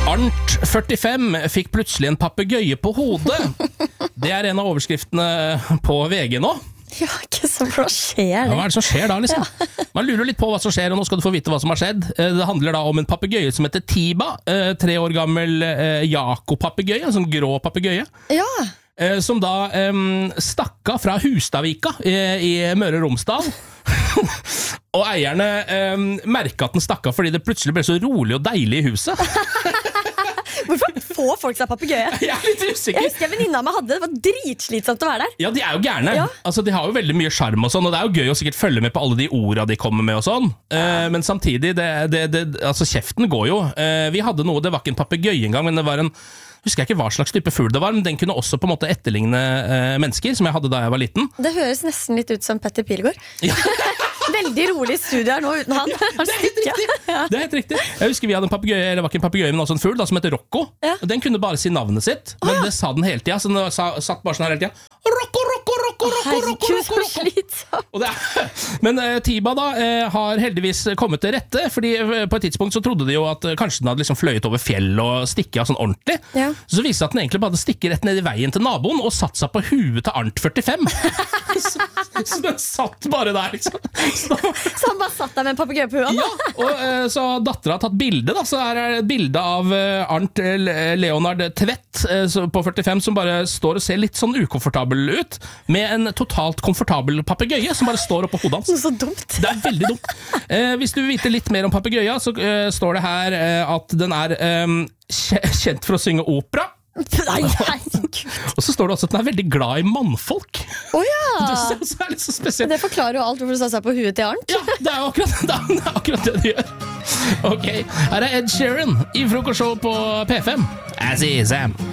Arnt 45 fikk plutselig en papegøye på hodet. Det er en av overskriftene på VG nå. Ja, ikke så bra skjer det. Ja, hva er det som skjer da, liksom? Man lurer litt på hva som skjer, og nå skal du få vite hva som har skjedd. Det handler da om en papegøye som heter Tiba, 3 år gammel Jako-papegøye, en sånn grå papegøye. Ja. Som da stakk av fra Hustadvika i Møre og Romsdal. Og eierne merket at den stakk av fordi det plutselig ble så rolig og deilig i huset. Hvorfor får folk seg papegøye? Jeg er litt usikker. Jeg husker en venninne av meg hadde det. Det var dritslitsomt å være der. Ja, de er jo gærne. Ja. Altså, de har jo veldig mye charm og sånn, og det er jo gøy å sikkert følge med på alle de orda de kommer med og sånn. Men samtidig, altså kjeften går jo. Vi hadde noe, det var ikke en papegøye engang, men det var en, husker jeg ikke hva slags type fugl det var, men den kunne også på en måte etterligne mennesker, som jeg hadde da jeg var liten. Det høres nesten litt ut som Petter Pilgaard. Ja. Veldig rolig studio her nå uten han. Det er helt riktig. Ja. Det er helt riktig. Jeg husker vi hadde en papegøye, eller var ikke en papegøye, men også en fugl da, som heter Rocco. Ja. Den kunne bare si navnet sitt, men det sa den hele tida, så den satt bare sånn her hele tida. Rocco, Rocco, Rocco, Rocco, Rocco, Rocco, Rocco. Men Tiba da har heldigvis kommet til rette, fordi på et tidspunkt så trodde de jo at kanskje den hadde liksom fløyet over fjell og stikket av sånn ordentlig. Ja. Så viste det at den egentlig bare hadde stikket rett ned i veien til naboen og satt seg på huet til Arnt 45. Så den satt bare der, liksom. Så han bare satt der med en papegøye på huet? Ja, og så datteren har tatt bilde da, så er det et bilde av Arnt Leonard Tvedt på 45 som bare står og ser litt sånn ukomfortabel ut, med en totalt komfortabel papegøye som bare står oppå hodet hans. Noe så dumt. Det er veldig dumt. Hvis du vil vite litt mer om papegøya, så står det her at den er kjent for å synge opera. Nei, herregud. Og så står det også at den er veldig glad i mannfolk. Ja. Det er litt så spesielt. Det forklarer jo alt hvorfor du satt seg på huet til Arnt. Ja, det er jo akkurat det de gjør. Ok, her er Ed Sheeran i Frokostshow på P5. As is Sam.